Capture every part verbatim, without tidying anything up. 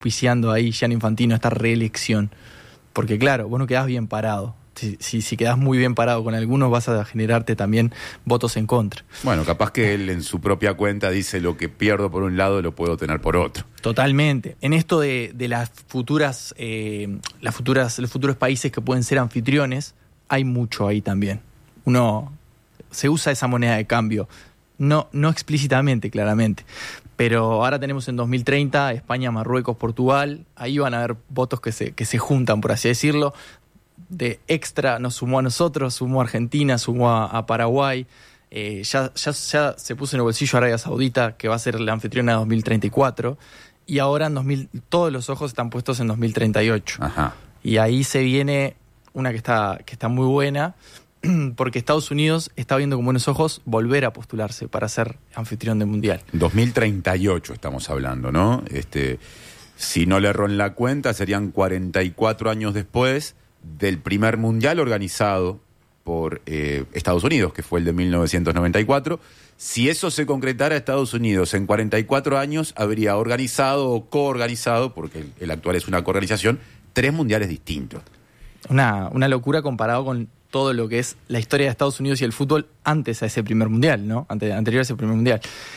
auspiciando ahí Gianni Infantino esta reelección. Porque claro, vos no quedás bien parado. Si, si, si quedás muy bien parado con algunos, vas a generarte también votos en contra. Bueno, capaz que él en su propia cuenta dice lo que pierdo por un lado lo puedo tener por otro. Totalmente. En esto de, de las futuras, eh, las futuras, los futuros países que pueden ser anfitriones, hay mucho ahí también. Uno se usa esa moneda de cambio, no, no explícitamente, claramente. Pero ahora tenemos en dos mil treinta España, Marruecos, Portugal. Ahí van a haber votos que se, que se juntan, por así decirlo. De extra nos sumó a nosotros, sumó a Argentina, sumó a, a Paraguay. Eh, ya, ya, ya se puso en el bolsillo Arabia Saudita, que va a ser la anfitriona de dos mil treinta y cuatro. Y ahora en dos mil, todos los ojos están puestos en dos mil treinta y ocho. Ajá. Y ahí se viene una que está, que está muy buena, porque Estados Unidos está viendo con buenos ojos volver a postularse para ser anfitrión del Mundial. dos mil treinta y ocho estamos hablando, ¿no? Este, si no le erro en la cuenta, serían cuarenta y cuatro años después del primer Mundial organizado por eh, Estados Unidos, que fue el de mil novecientos noventa y cuatro. Si eso se concretara, Estados Unidos en cuarenta y cuatro años habría organizado o coorganizado, porque el, el actual es una coorganización, tres mundiales distintos. Una, una locura comparado con todo lo que es la historia de Estados Unidos y el fútbol antes a ese primer mundial, ¿no? Ante, anterior a ese primer mundial.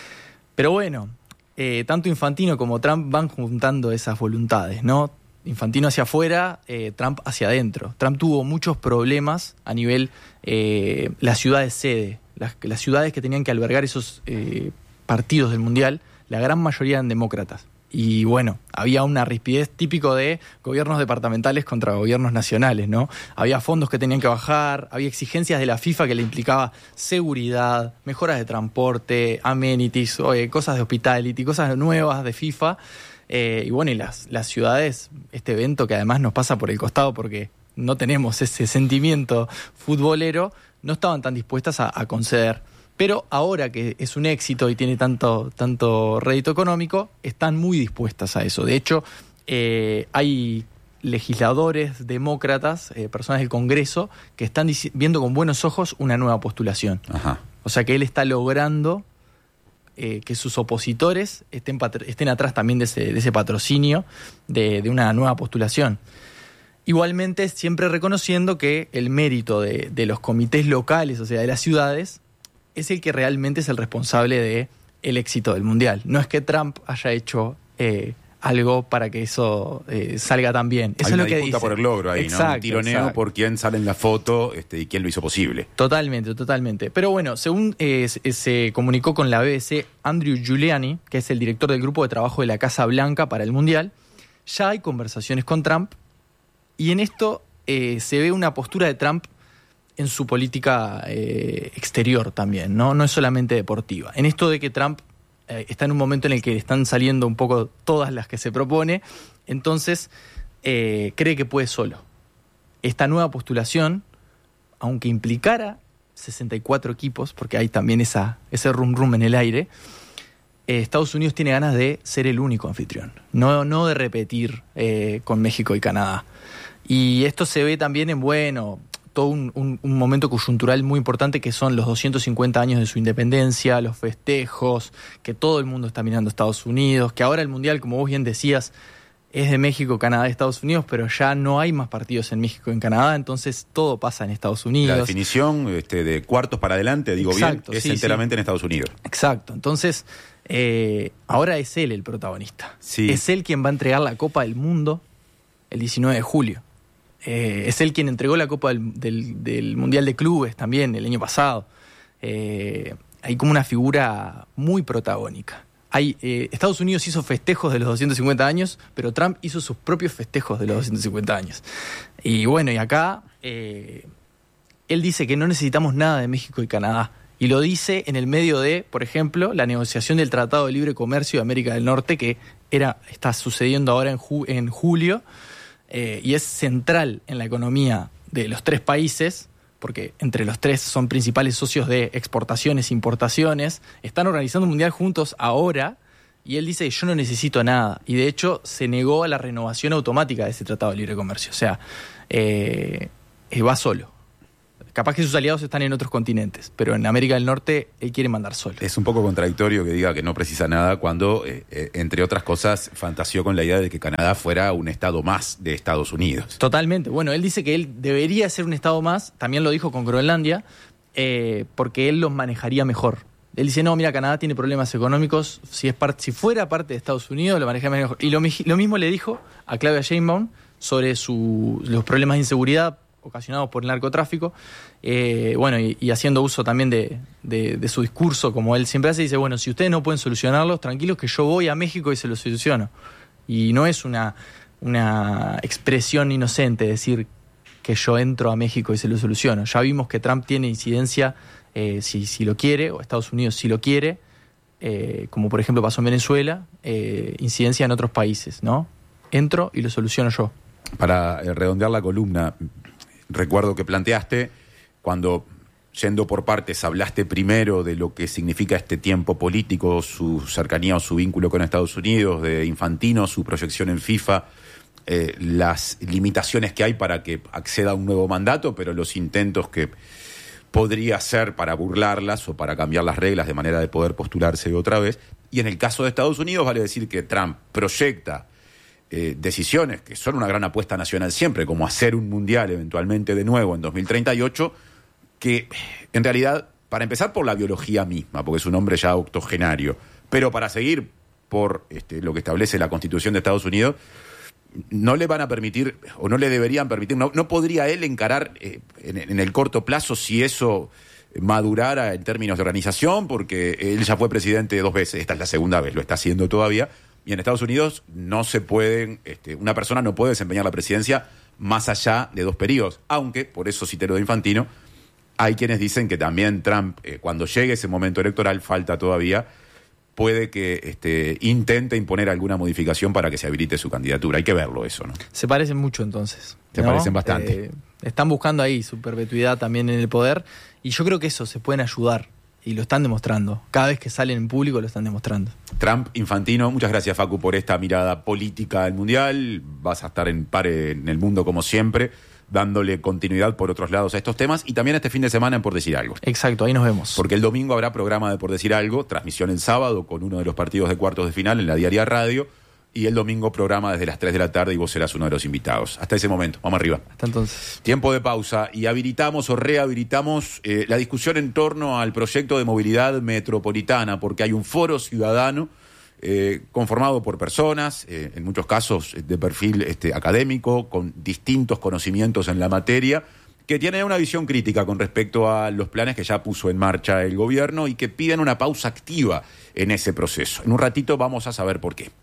Pero bueno, eh, tanto Infantino como Trump van juntando esas voluntades, ¿no? Infantino hacia afuera, eh, Trump hacia adentro. Trump tuvo muchos problemas a nivel eh, las ciudades sede, las, las ciudades que tenían que albergar esos eh, partidos del Mundial, la gran mayoría eran demócratas. Y bueno, había una rispidez típico de gobiernos departamentales contra gobiernos nacionales, ¿no? Había fondos que tenían que bajar, había exigencias de la FIFA que le implicaba seguridad, mejoras de transporte, amenities, oye, cosas de hospitality, cosas nuevas de FIFA. Eh, y bueno, y las, las ciudades, este evento que además nos pasa por el costado porque no tenemos ese sentimiento futbolero, no estaban tan dispuestas a, a conceder. Pero ahora que es un éxito y tiene tanto, tanto rédito económico, están muy dispuestas a eso. De hecho, eh, hay legisladores demócratas, eh, personas del Congreso, que están dic- viendo con buenos ojos una nueva postulación. Ajá. O sea que él está logrando eh, que sus opositores estén, patr- estén atrás también de ese, de ese patrocinio de, de una nueva postulación. Igualmente, siempre reconociendo que el mérito de, de los comités locales, o sea, de las ciudades, es el que realmente es el responsable de el éxito del Mundial. No es que Trump haya hecho eh, algo para que eso eh, salga tan bien. Eso Hay es una lo que disputa dice. por el logro ahí, exacto, ¿no? Un tironeo exacto. por quién sale en la foto este, y quién lo hizo posible. Totalmente, totalmente. Pero bueno, según eh, se, se comunicó con la B B C, Andrew Giuliani, que es el director del grupo de trabajo de la Casa Blanca para el Mundial, ya hay conversaciones con Trump y en esto eh, se ve una postura de Trump en su política eh, exterior también, ¿no? No es solamente deportiva. En esto de que Trump eh, está en un momento en el que están saliendo un poco todas las que se propone, entonces eh, cree que puede solo. Esta nueva postulación, aunque implicara sesenta y cuatro equipos, porque hay también esa, ese rum rum en el aire, eh, Estados Unidos tiene ganas de ser el único anfitrión, no, no de repetir eh, con México y Canadá. Y esto se ve también en, bueno, todo un, un, un momento coyuntural muy importante que son los doscientos cincuenta años de su independencia, los festejos, que todo el mundo está mirando a Estados Unidos, que ahora el Mundial, como vos bien decías, es de México, Canadá, Estados Unidos, pero ya no hay más partidos en México y en Canadá, entonces todo pasa en Estados Unidos. La definición este, de cuartos para adelante, digo Exacto, bien, es sí, enteramente sí. en Estados Unidos. Exacto, entonces eh, ahora es él el protagonista. Sí. Es él quien va a entregar la Copa del Mundo el diecinueve de julio. Eh, es él quien entregó la Copa del, del, del Mundial de Clubes también el año pasado. Eh, hay como una figura muy protagónica. Hay, eh, Estados Unidos hizo festejos de los doscientos cincuenta años, pero Trump hizo sus propios festejos de los doscientos cincuenta años. Y bueno, y acá eh, él dice que no necesitamos nada de México y Canadá. Y lo dice en el medio de, por ejemplo, la negociación del Tratado de Libre Comercio de América del Norte, que era, está sucediendo ahora en, ju- en julio, eh, y es central en la economía de los tres países, porque entre los tres son principales socios de exportaciones e importaciones, están organizando un mundial juntos ahora, y él dice, yo no necesito nada. Y de hecho se negó a la renovación automática de ese Tratado de Libre Comercio. O sea, eh, eh, va solo. capaz que sus aliados están en otros continentes, pero en América del Norte él quiere mandar solo. Es un poco contradictorio que diga que no precisa nada cuando, eh, eh, entre otras cosas, fantaseó con la idea de que Canadá fuera un estado más de Estados Unidos. Totalmente. Bueno, él dice que él debería ser un estado más, también lo dijo con Groenlandia, eh, porque él los manejaría mejor. Él dice, no, mira, Canadá tiene problemas económicos, si, es parte, si fuera parte de Estados Unidos lo manejaría mejor. Y lo, lo mismo le dijo a Claudia Sheinbaum sobre su, los problemas de inseguridad ocasionados por el narcotráfico, eh, bueno, y, y haciendo uso también de, de, de su discurso, como él siempre hace, dice, bueno, si ustedes no pueden solucionarlos, tranquilos que yo voy a México y se los soluciono. Y no es una, una expresión inocente decir que yo entro a México y se lo soluciono. Ya vimos que Trump tiene incidencia eh, si, si lo quiere, o Estados Unidos si lo quiere, eh, como por ejemplo pasó en Venezuela, eh, incidencia en otros países, ¿no? Entro y lo soluciono yo. Para eh, redondear la columna, recuerdo que planteaste, cuando yendo por partes hablaste primero de lo que significa este tiempo político, su cercanía o su vínculo con Estados Unidos, de Infantino, su proyección en FIFA, eh, las limitaciones que hay para que acceda a un nuevo mandato, pero los intentos que podría hacer para burlarlas o para cambiar las reglas de manera de poder postularse otra vez. Y en el caso de Estados Unidos vale decir que Trump proyecta Eh, decisiones que son una gran apuesta nacional siempre, como hacer un mundial eventualmente de nuevo en dos mil treinta y ocho, que en realidad, para empezar por la biología misma, porque es un hombre ya octogenario, pero para seguir por este, lo que establece la Constitución de Estados Unidos, no le van a permitir, o no le deberían permitir, no, no podría él encarar eh, en, en el corto plazo si eso madurara en términos de organización, porque él ya fue presidente dos veces, esta es la segunda vez, lo está haciendo todavía. Y en Estados Unidos no se pueden, este, una persona no puede desempeñar la presidencia más allá de dos periodos, aunque, por eso cité lo de Infantino, hay quienes dicen que también Trump, eh, cuando llegue ese momento electoral, falta todavía, puede que este, intente imponer alguna modificación para que se habilite su candidatura. Hay que verlo eso, ¿no? Se parecen mucho entonces. Se ¿no? parecen bastante. Eh, están buscando ahí su perpetuidad también en el poder, y yo creo que eso, se pueden ayudar. Y lo están demostrando. Cada vez que salen en público lo están demostrando. Trump, Infantino, muchas gracias, Facu, por esta mirada política del Mundial. Vas a estar en par en el mundo como siempre, dándole continuidad por otros lados a estos temas. Y también este fin de semana en Por Decir Algo. Exacto, ahí nos vemos. Porque el domingo habrá programa de Por Decir Algo, transmisión el sábado con uno de los partidos de cuartos de final en la Diaria Radio. Y el domingo programa desde las tres de la tarde y vos serás uno de los invitados. Hasta ese momento, vamos arriba. Hasta entonces. Tiempo de pausa y habilitamos o rehabilitamos eh, la discusión en torno al proyecto de movilidad metropolitana, porque hay un foro ciudadano eh, conformado por personas, eh, en muchos casos de perfil este, académico, con distintos conocimientos en la materia, que tienen una visión crítica con respecto a los planes que ya puso en marcha el gobierno y que piden una pausa activa en ese proceso. En un ratito vamos a saber por qué.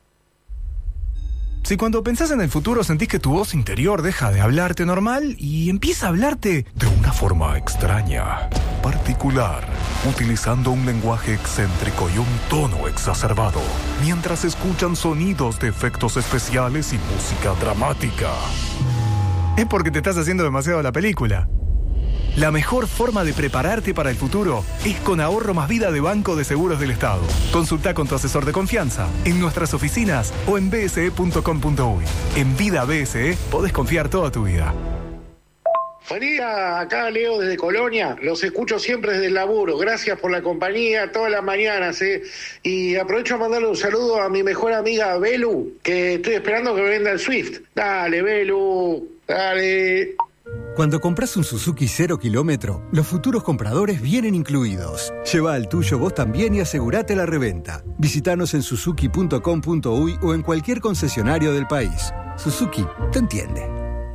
Si cuando pensás en el futuro sentís que tu voz interior deja de hablarte normal y empieza a hablarte de una forma extraña, particular, utilizando un lenguaje excéntrico y un tono exacerbado, mientras escuchan sonidos de efectos especiales y música dramática, es porque te estás haciendo demasiado la película. La mejor forma de prepararte para el futuro es con Ahorro Más Vida de Banco de Seguros del Estado. Consulta con tu asesor de confianza en nuestras oficinas o en b s e punto com punto u y. En Vida B S E podés confiar toda tu vida. Buen día, acá Leo desde Colonia, los escucho siempre desde el laburo, gracias por la compañía todas las mañanas, ¿eh? Y aprovecho a mandarle un saludo a mi mejor amiga Belu, que estoy esperando que me venda el Swift. Dale, Belu, dale. Cuando compras un Suzuki cero kilómetro, los futuros compradores vienen incluidos. Lleva al tuyo vos también y asegurate la reventa. Visítanos en suzuki punto com punto u y o en cualquier concesionario del país. Suzuki te entiende.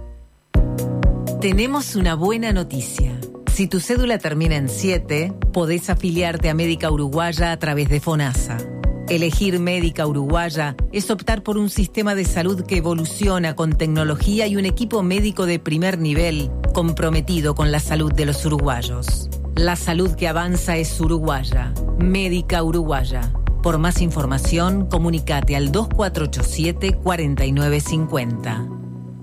Tenemos una buena noticia. Si tu cédula termina en siete, podés afiliarte a Médica Uruguaya a través de FONASA. Elegir Médica Uruguaya es optar por un sistema de salud que evoluciona con tecnología y un equipo médico de primer nivel comprometido con la salud de los uruguayos. La salud que avanza es uruguaya. Médica Uruguaya. Por más información, comunicate al dos cuatro ocho siete, cuatro nueve cinco cero.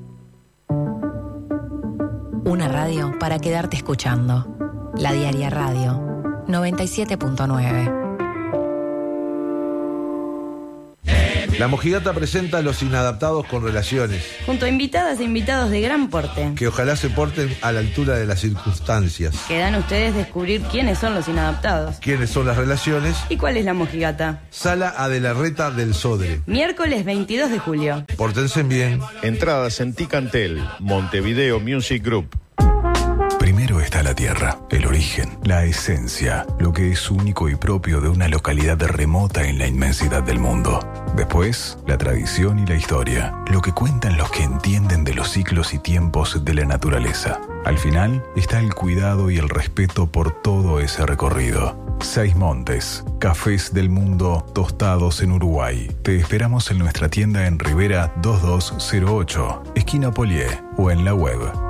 Una radio para quedarte escuchando. La Diaria Radio noventa y siete punto nueve. Hey, La Mojigata presenta a Los Inadaptados con Relaciones, junto a invitadas e invitados de gran porte, que ojalá se porten a la altura de las circunstancias. Quedan ustedes descubrir quiénes son los inadaptados, quiénes son las relaciones y cuál es la Mojigata. Sala Adelarreta del Sodre, miércoles veintidós de julio. Pórtense bien. Entradas en Ticantel, Montevideo Music Group. Primero está la tierra, el origen, la esencia, lo que es único y propio de una localidad remota en la inmensidad del mundo. Después, la tradición y la historia, lo que cuentan los que entienden de los ciclos y tiempos de la naturaleza. Al final está el cuidado y el respeto por todo ese recorrido. Seis Montes, cafés del mundo tostados en Uruguay. Te esperamos en nuestra tienda en Rivera dos dos cero ocho, esquina Polié, o en la web